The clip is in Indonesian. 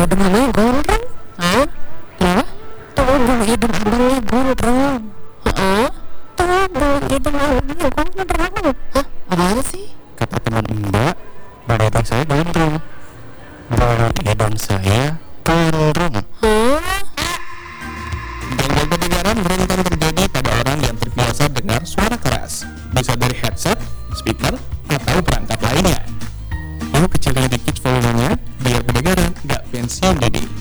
Itu namanya gondrong. Hah? Kenapa? Tunggu hidung abangnya gondrong. Heeh. Tunggu hidung abangnya gondrong. Hah? Apaan sih? Kata teman Mbak, badan hidung saya gondrong. Badan hidung saya gondrong. Hah? Gangguan pendengaran rentan terjadi pada orang yang terbiasa dengar suara keras, bisa dari headset, speaker, atau perangkat lainnya. Yuk kecilin dikit volumenya, biar pendengaran nggak pensiun dini.